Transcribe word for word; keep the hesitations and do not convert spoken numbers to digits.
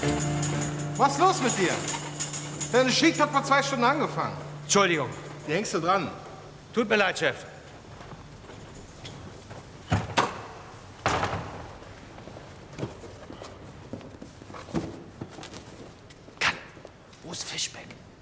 Was ist los mit dir? Deine Schicht hat vor zwei Stunden angefangen. Entschuldigung. Die hängst du dran. Tut mir leid, Chef. Kann. Wo ist Fischbeck?